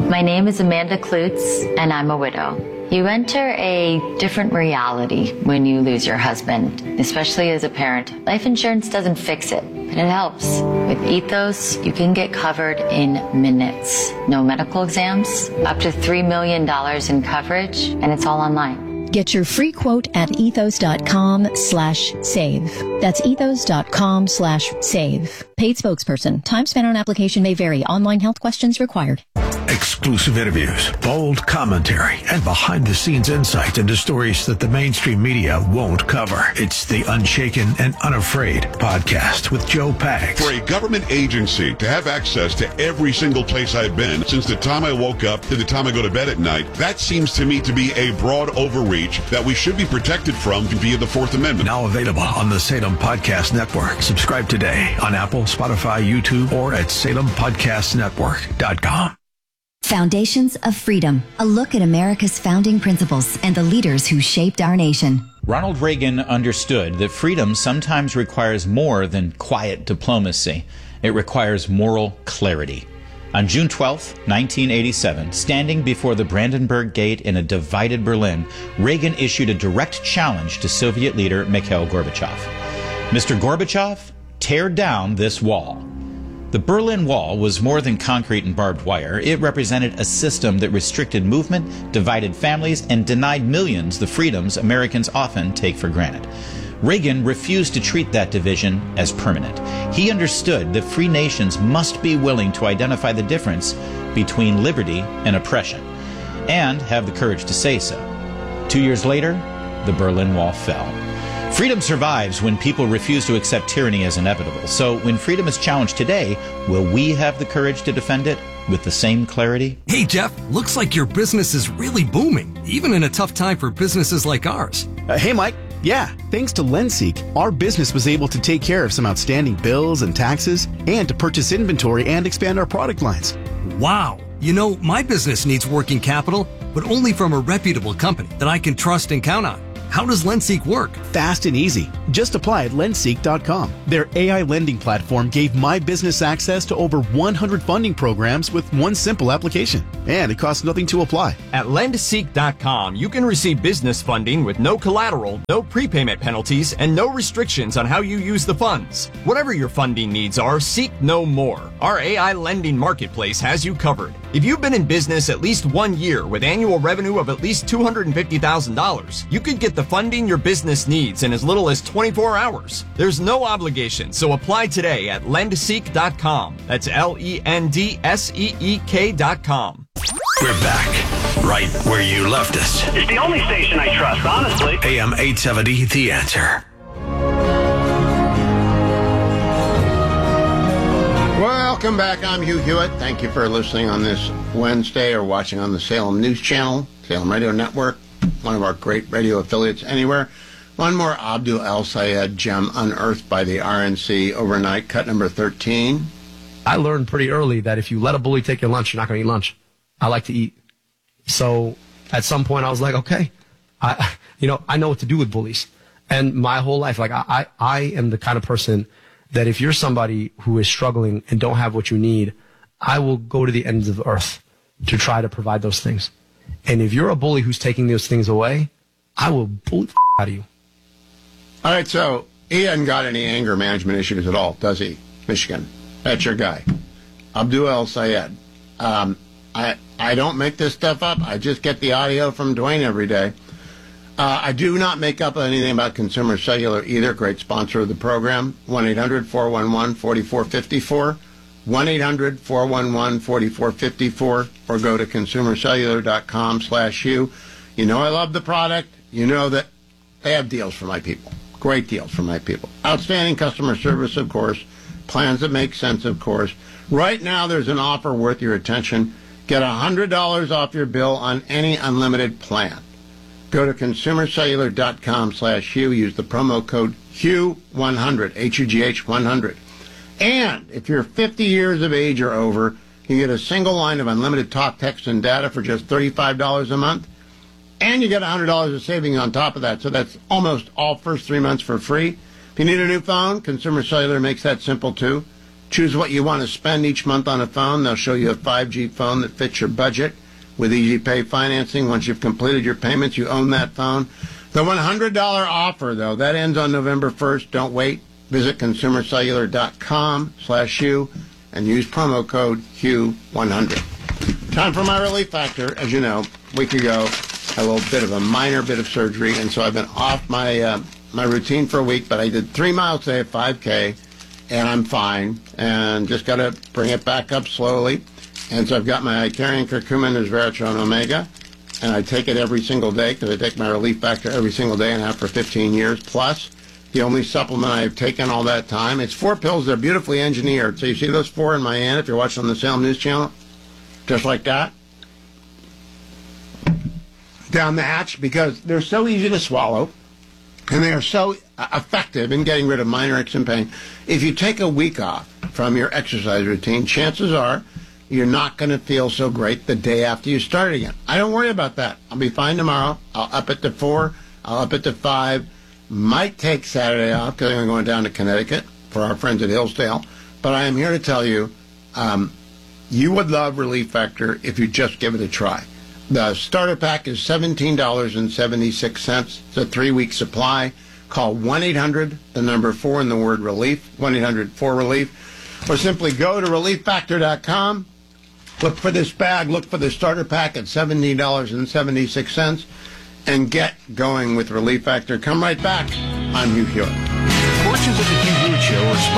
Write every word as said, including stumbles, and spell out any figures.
My name is Amanda Klutz, and I'm a widow. You enter a different reality when you lose your husband, especially as a parent. Life insurance doesn't fix it, but it helps. With Ethos, you can get covered in minutes. No medical exams, up to three million dollars in coverage, and it's all online. Get your free quote at ethos.com slash save. That's ethos.com slash save. Paid spokesperson. Time spent on application may vary. Online health questions required. Exclusive interviews, bold commentary, and behind-the-scenes insight into stories that the mainstream media won't cover. It's the Unshaken and Unafraid podcast with Joe Pags. For a government agency to have access to every single place I've been since the time I woke up to the time I go to bed at night, that seems to me to be a broad overreach that we should be protected from via the Fourth Amendment. Now available on the Salem Podcast Network. Subscribe today on Apple, Spotify, YouTube, or at salem podcast network dot com. Foundations of Freedom, a look at America's founding principles and the leaders who shaped our nation. Ronald Reagan understood that freedom sometimes requires more than quiet diplomacy. It requires moral clarity. On June twelfth, nineteen eighty-seven, standing before the Brandenburg Gate in a divided Berlin, Reagan issued a direct challenge to Soviet leader Mikhail Gorbachev. Mister Gorbachev, tear down this wall. The Berlin Wall was more than concrete and barbed wire. It represented a system that restricted movement, divided families, and denied millions the freedoms Americans often take for granted. Reagan refused to treat that division as permanent. He understood that free nations must be willing to identify the difference between liberty and oppression, and have the courage to say so. Two years later, the Berlin Wall fell. Freedom survives when people refuse to accept tyranny as inevitable. So when freedom is challenged today, will we have the courage to defend it with the same clarity? Hey, Jeff, looks like your business is really booming, even in a tough time for businesses like ours. Uh, hey, Mike. Yeah, thanks to Lenseek, our business was able to take care of some outstanding bills and taxes and to purchase inventory and expand our product lines. Wow. You know, my business needs working capital, but only from a reputable company that I can trust and count on. How does Lenseek work? Fast and easy. Just apply at lenseek dot com. Their A I lending platform gave my business access to over one hundred funding programs with one simple application. And it costs nothing to apply. At lenseek dot com, you can receive business funding with no collateral, no prepayment penalties, and no restrictions on how you use the funds. Whatever your funding needs are, seek no more. Our A I lending marketplace has you covered. If you've been in business at least one year with annual revenue of at least two hundred fifty thousand dollars, you could get the funding your business needs in as little as twenty-four hours. There's no obligation, so apply today at lenseek dot com. That's L E N D S E E K dot com. We're back, right where you left us. It's the only station I trust, honestly. A M eight seventy, The Answer. Welcome back. I'm Hugh Hewitt. Thank you for listening on this Wednesday or watching on the Salem News Channel, Salem Radio Network, one of our great radio affiliates anywhere. One more Abdul El-Sayed gem unearthed by the R N C overnight, cut number thirteen. I learned pretty early that if you let a bully take your lunch, you're not going to eat lunch. I like to eat. So at some point I was like, okay, I, you know, I know what to do with bullies. And my whole life, like I, I, I am the kind of person that if you're somebody who is struggling and don't have what you need, I will go to the ends of the earth to try to provide those things. And if you're a bully who's taking those things away, I will bully the f- out of you. All right, so he hasn't got any anger management issues at all, does he, Michigan? That's your guy. Abdul El-Sayed. Um, I, I don't make this stuff up. I just get the audio from Dwayne every day. Uh, I do not make up anything about Consumer Cellular either. Great sponsor of the program. one eight hundred four one one four four five four. one eight hundred four one one four four five four. Or go to consumer cellular dot com slash you. You know I love the product. You know that they have deals for my people. Great deals for my people. Outstanding customer service, of course. Plans that make sense, of course. Right now, there's an offer worth your attention. Get one hundred dollars off your bill on any unlimited plan. Go to consumer cellular dot com slash Hugh. Use the promo code Hugh one hundred, H U G H one hundred. And if you're fifty years of age or over, you get a single line of unlimited talk, text, and data for just thirty-five dollars a month. And you get one hundred dollars of savings on top of that. So that's almost all first three months for free. If you need a new phone, Consumer Cellular makes that simple too. Choose what you want to spend each month on a phone. They'll show you a five G phone that fits your budget with Easy Pay financing. Once you've completed your payments, you own that phone. The one hundred dollars offer, though, that ends on November first. Don't wait. Visit consumercellular.com slash Hugh and use promo code Hugh one hundred. Time for my relief factor. As you know, a week ago, had a little bit of a minor bit of surgery, and so I've been off my uh, my routine for a week, but I did three miles today at five K, and I'm fine, and just got to bring it back up slowly. And so I've got my Icarian Curcumin Resveratrol Omega, and I take it every single day because I take my relief factor every single day and have for fifteen years plus. The only supplement I've taken all that time. It's four pills. They're beautifully engineered. So you see those four in my hand if you're watching on the Salem News Channel? Just like that. Down the hatch, because they're so easy to swallow and they are so effective in getting rid of minor aches and pain. If you take a week off from your exercise routine, chances are you're not going to feel so great the day after you start again. I don't worry about that. I'll be fine tomorrow. I'll up it to four. I'll up it to five. Might take Saturday off because I'm going down to Connecticut for our friends at Hillsdale. But I am here to tell you, um, you would love Relief Factor if you just give it a try. The starter pack is seventeen dollars and seventy-six cents. It's a three-week supply. Call one eight hundred, the number four in the word relief, one eight hundred four relief, or simply go to relief factor dot com. Look for this bag. Look for the starter pack at seventeen dollars and seventy-six cents. And get going with Relief Factor. Come right back. I'm Hugh Hewitt. Portions of the Hugh Hewitt Show are